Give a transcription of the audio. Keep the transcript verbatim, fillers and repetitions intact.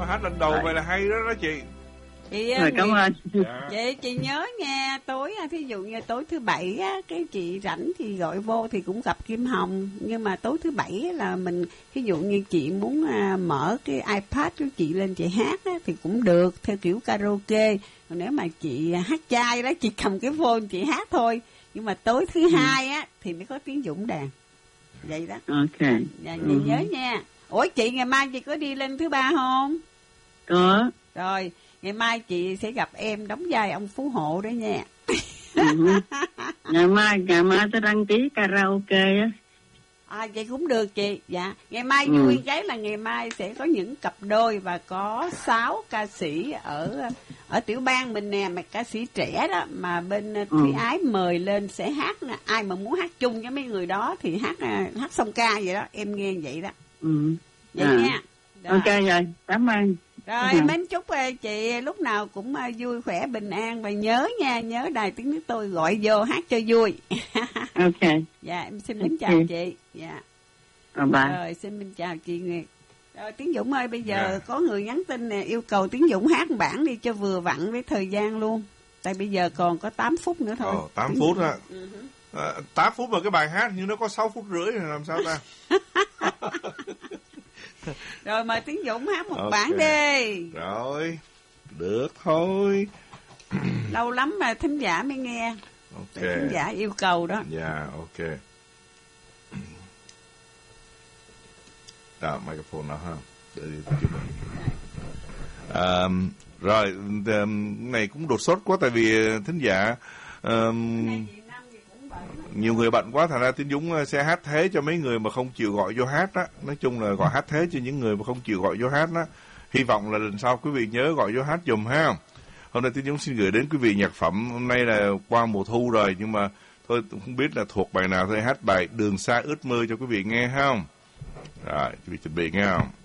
hát lần đầu vậy là hay đó đó chị. Chị Rồi, cảm ơn. Dạ. Chị chị nhớ nghe tối thí dụ như tối thứ bảy á, cái chị rảnh thì gọi vô thì cũng gặp Kim Hồng, nhưng mà tối thứ bảy là mình ví dụ như chị muốn à, mở cái iPad của chị lên chị hát á, thì cũng được theo kiểu karaoke. Còn nếu mà chị hát chay đó chị cầm cái phone chị hát thôi, nhưng mà tối thứ ừ. hai á thì mới có Tiến Dũng đàn vậy đó. Ok. Dạ, ừ. nhớ nha. Ủa chị ngày mai chị có đi lên thứ ba không? Có. Rồi ngày mai chị sẽ gặp em đóng vai ông Phú Hộ đó nha. ừ. Ngày mai, ngày mai tôi đăng ký karaoke á. À vậy cũng được chị. Dạ. Ngày mai ừ. vui cái là ngày mai sẽ có những cặp đôi và có sáu ca sĩ ở ở tiểu bang mình nè, mà ca sĩ trẻ đó mà bên ừ. Thúy Ái mời lên sẽ hát nè. Ai mà muốn hát chung với mấy người đó thì hát hát song ca vậy đó, em nghe vậy đó. Ừ. Vậy à. nha. Rồi. Ok rồi, cảm ơn. Rồi ừ. mến chúc chị lúc nào cũng vui khỏe bình an, và nhớ nha, nhớ Đài Tiếng Nước Tôi gọi vô hát cho vui. Ok. Dạ em xin mến chào chị. Dạ. Rồi, bye. Rồi xin mến chào chị Nguyệt. Rồi Tiến Dũng ơi, bây giờ yeah. có người nhắn tin nè, yêu cầu Tiến Dũng hát một bản đi cho vừa vặn với thời gian luôn. Tại bây giờ còn có tám phút nữa thôi. Ồ, tám phút á. Uh-huh. À, tám phút mà cái bài hát nhưng nó có sáu phút rưỡi thì làm sao ta? Rồi mời Tiến Dũng hát một okay. bản đi. Rồi, được thôi. Lâu lắm mà thính giả mới nghe. Okay. Thính giả yêu cầu đó. Dạ, yeah, ok. Đó, microphone nào ha. Để đi um, rồi, um, này cũng đột xuất quá tại vì thính giả um, nhiều người bận quá, thành ra Tiến Dũng sẽ hát thế cho mấy người mà không chịu gọi vô hát á. Nói chung là gọi hát thế cho những người mà không chịu gọi vô hát á. Hy vọng là lần sau quý vị nhớ gọi vô hát dùm ha. Hôm nay Tiến Dũng xin gửi đến quý vị nhạc phẩm. Hôm nay là qua mùa thu rồi, nhưng mà thôi không biết là thuộc bài nào, thôi hát bài Đường Xa Ước Mơ cho quý vị nghe ha. Rồi, quý vị chuẩn bị nghe không?